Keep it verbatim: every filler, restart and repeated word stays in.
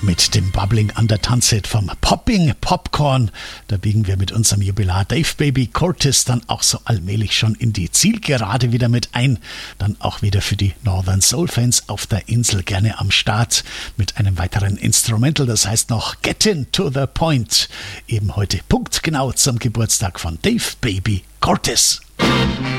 mit dem Bubbling an der Tanzhit vom Popping Popcorn. Da biegen wir mit unserem Jubilar Dave Baby Curtis dann auch so allmählich schon in die Zielgerade wieder mit ein. Dann auch wieder für die Northern Soul Fans auf der Insel gerne am Start mit einem weiteren Instrumental, das heißt noch Getting to the Point. Eben heute punktgenau zum Geburtstag von Dave Baby Curtis.